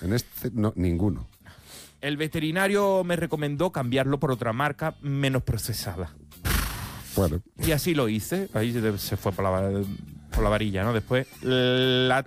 En este, no, ninguno. El veterinario me recomendó cambiarlo por otra marca menos procesada. Bueno. Y así lo hice. Ahí se fue por la varilla, ¿no? Después, la